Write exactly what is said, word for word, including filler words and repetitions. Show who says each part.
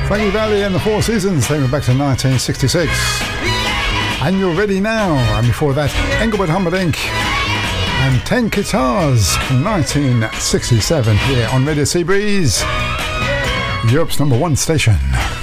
Speaker 1: Frankie Valli and the Four Seasons, taking it back to nineteen sixty-six. And You're Ready Now. And before that, Engelbert Humperdinck and Ten Guitars from nineteen sixty-seven here on Radio Seabreeze, Europe's number one station.